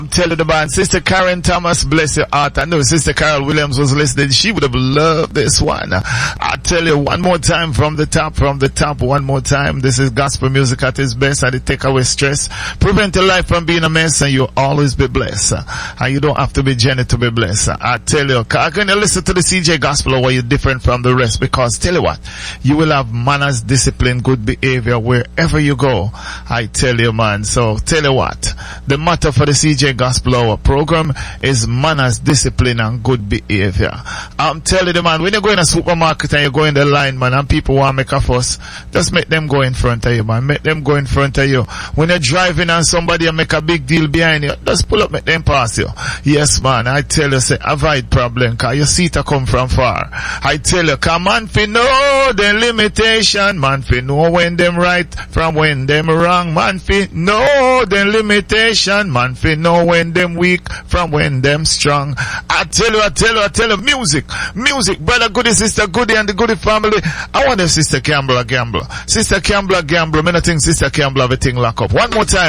Tell you the band, Sister Karen Thomas, bless your heart. I know Sister Carol Williams was listening. She would have loved this one. I tell you one more time from the top, one more time. This is gospel music at its best, and it take away stress, prevent your life from being a mess, and you'll always be blessed. And you don't have to be Jenny to be blessed. I tell you, I'm going to listen to the CJ Gospel where you're different from the rest, because tell you what, you will have manners, discipline, good behavior wherever you go. I tell you, man. So tell you what, the motto for the CJ Gospel Hour program is manners, discipline, and good behavior. I'm telling you, man, when you go in a supermarket and you go in the line, man, and people want to make a fuss, just make them go in front of you, man. Make them go in front of you. When you're driving and somebody make a big deal behind you, just pull up, make them pass you. Yes, man, I tell you, say, avoid problem, cause your seat come from far. I tell you, come on, fi know the limitation, man, fi know when them right from when them wrong, man, fi know the limitation, man, fi know when them weak from when them strong. I tell you, music, brother Goody, sister Goody, and the Goody family. I want them Sister Campbell a gamble. Sister Campbell a gamble. Me not think Sister Campbell have a thing lock up. One more time.